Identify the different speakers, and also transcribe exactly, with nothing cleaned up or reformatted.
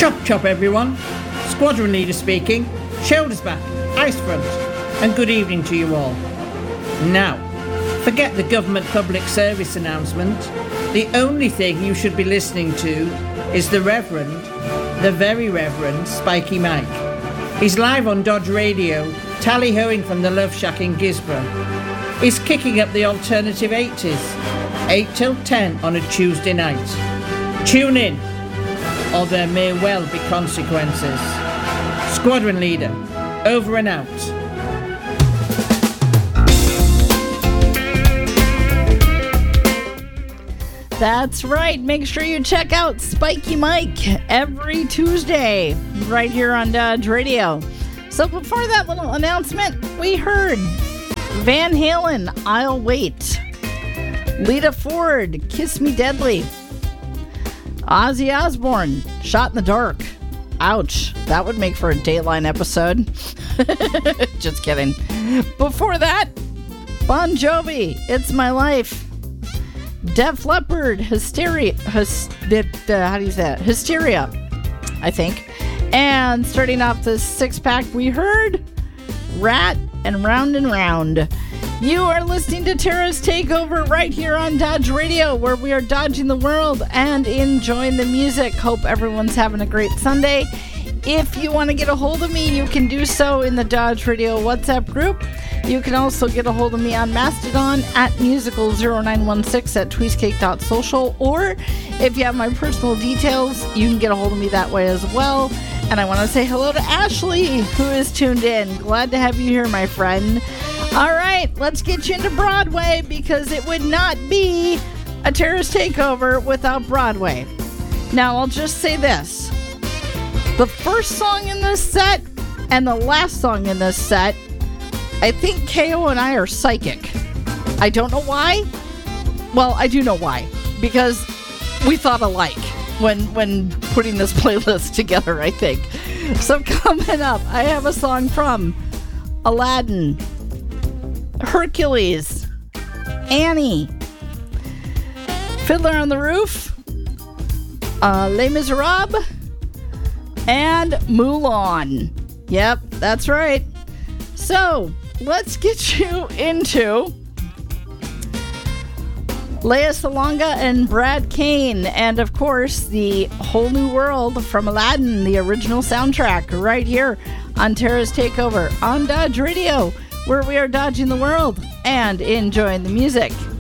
Speaker 1: Chop chop everyone, Squadron Leader speaking, shoulders back, ice front, and good evening to you all. Now, forget the government public service announcement. The only thing you should be listening to is the Reverend, the very Reverend Spiky Mike. He's live on Dodge Radio, tally-hoing from the Love Shack in Gisborough. He's kicking up the alternative eighties, eight till ten on a Tuesday night. Tune in, or there may well be consequences. Squadron Leader, over and out.
Speaker 2: That's right. Make sure you check out Spiky Mike every Tuesday right here on Dodge Radio. So before that little announcement, we heard Van Halen, I'll Wait. Lita Ford, Kiss Me Deadly. Ozzy Osbourne, Shot in the Dark. Ouch, that would make for a Dateline episode. Just kidding. Before that, Bon Jovi, It's My Life. Def Leppard, Hysteria, hys, uh, how do you say that? Hysteria, I think. And starting off the six pack, we heard Rat and Round and Round. You are listening to Tara's Takeover right here on Dodge Radio, where we are dodging the world and enjoying the music. Hope everyone's having a great Sunday. If you want to get a hold of me, you can do so in the Dodge Radio WhatsApp group. You can also get a hold of me on Mastodon at musical zero nine one six at tweezcake dot social, or if you have my personal details, you can get a hold of me that way as well. And I want to say hello to Ashley, who is tuned in. Glad to have you here, my friend. All right, let's get you into Broadway, because it would not be a Terrorist Takeover without Broadway. Now, I'll just say this. The first song in this set and the last song in this set, I think K O and I are psychic. I don't know why. Well, I do know why. Because we thought alike when when putting this playlist together, I think. So coming up, I have a song from Aladdin, Hercules, Annie, Fiddler on the Roof, uh, Les Miserables, and Mulan. Yep, that's right. So, let's get you into Lea Salonga and Brad Kane, and of course, the Whole New World from Aladdin, the original soundtrack, right here on Tara's Takeover on Dodge Radio, where we are dodging the world and enjoying the music.